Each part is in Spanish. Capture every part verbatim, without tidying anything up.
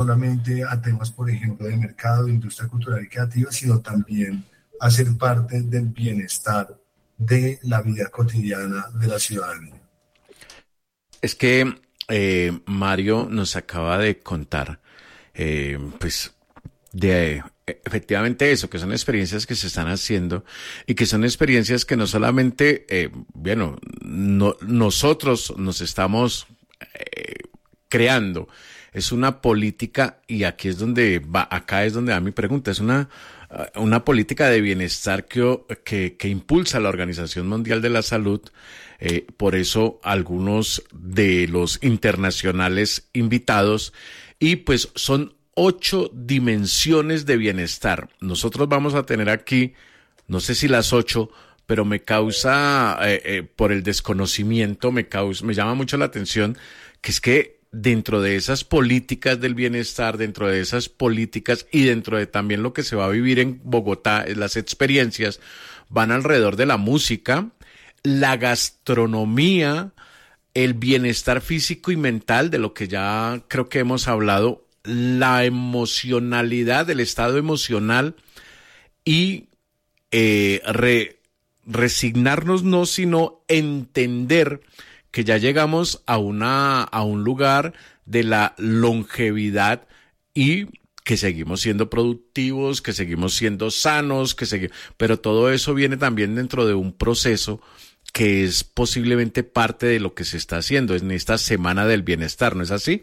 solamente a temas, por ejemplo, de mercado, de industria cultural y creativa, sino también a ser parte del bienestar de la vida cotidiana de la ciudadanía. Es que eh, Mario nos acaba de contar, eh, pues, de eh, efectivamente eso, que son experiencias que se están haciendo y que son experiencias que no solamente, eh, bueno, no, nosotros nos estamos eh, creando, es una política, y aquí es donde va, acá es donde va mi pregunta, es una, una política de bienestar que, que, que impulsa la Organización Mundial de la Salud. Eh, por eso algunos de los internacionales invitados, y pues son ocho dimensiones de bienestar. Nosotros vamos a tener aquí, no sé si las ocho, pero me causa, eh, eh, por el desconocimiento, me causa, me llama mucho la atención, que es que dentro de esas políticas del bienestar, dentro de esas políticas y dentro de también lo que se va a vivir en Bogotá, las experiencias van alrededor de la música, la gastronomía, el bienestar físico y mental, de lo que ya creo que hemos hablado, la emocionalidad, el estado emocional y eh, re, resignarnos no, sino entender que ya llegamos a una a un lugar de la longevidad y que seguimos siendo productivos, que seguimos siendo sanos, que seguimos, pero todo eso viene también dentro de un proceso que es posiblemente parte de lo que se está haciendo en esta Semana del Bienestar, ¿no es así?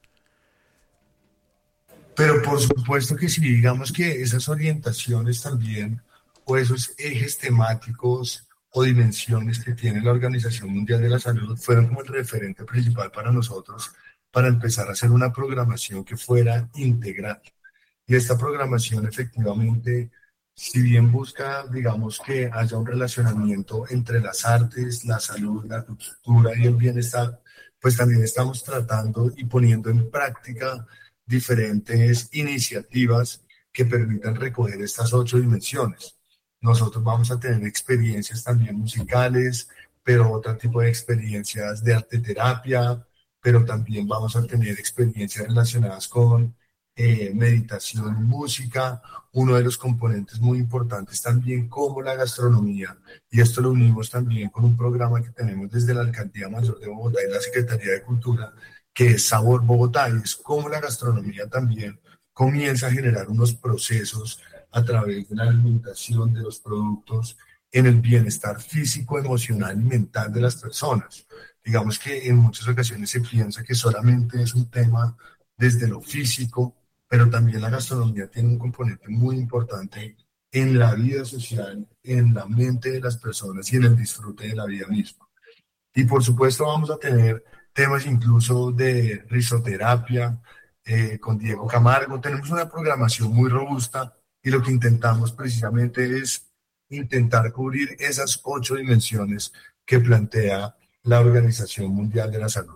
Pero por supuesto que si digamos que esas orientaciones también, o esos ejes temáticos o dimensiones que tiene la Organización Mundial de la Salud fueron como el referente principal para nosotros para empezar a hacer una programación que fuera integral. Y esta programación efectivamente, si bien busca, digamos, que haya un relacionamiento entre las artes, la salud, la cultura y el bienestar, pues también estamos tratando y poniendo en práctica diferentes iniciativas que permitan recoger estas ocho dimensiones. Nosotros vamos a tener experiencias también musicales, pero otro tipo de experiencias de arte terapia, pero también vamos a tener experiencias relacionadas con eh, meditación y música. Uno de los componentes muy importantes también como la gastronomía, y esto lo unimos también con un programa que tenemos desde la Alcaldía Mayor de Bogotá y la Secretaría de Cultura, que es Sabor Bogotá, y es como la gastronomía también comienza a generar unos procesos a través de la alimentación de los productos en el bienestar físico, emocional y mental de las personas. Digamos que en muchas ocasiones se piensa que solamente es un tema desde lo físico, pero también la gastronomía tiene un componente muy importante en la vida social, en la mente de las personas y en el disfrute de la vida misma. Y por supuesto vamos a tener temas incluso de risoterapia eh, con Diego Camargo. Tenemos una programación muy robusta y lo que intentamos precisamente es intentar cubrir esas ocho dimensiones que plantea la Organización Mundial de la Salud.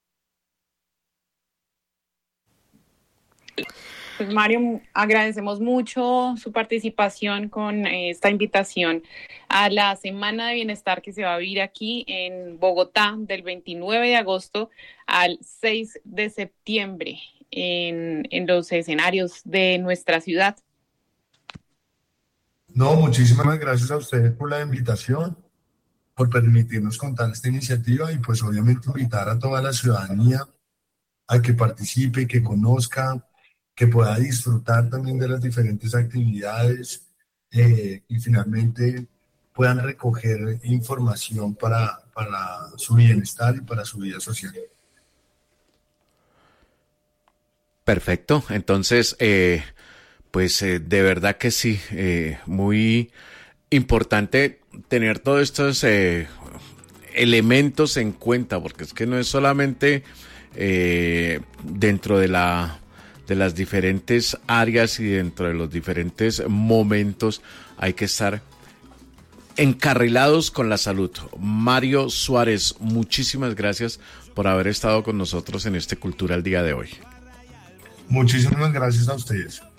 Pues Mario, agradecemos mucho su participación con esta invitación a la Semana de Bienestar que se va a vivir aquí en Bogotá del veintinueve de agosto al seis de septiembre en, en los escenarios de nuestra ciudad. No, muchísimas gracias a ustedes por la invitación, por permitirnos contar esta iniciativa y pues obviamente invitar a toda la ciudadanía a que participe, que conozca, que pueda disfrutar también de las diferentes actividades eh, y finalmente puedan recoger información para, para su bienestar y para su vida social. Perfecto, entonces, eh, pues eh, de verdad que sí, eh, muy importante tener todos estos eh, elementos en cuenta, porque es que no es solamente eh, dentro de la de las diferentes áreas y dentro de los diferentes momentos hay que estar encarrilados con la salud. Mario Suárez, muchísimas gracias por haber estado con nosotros en este Cultura el día de hoy. Muchísimas gracias a ustedes.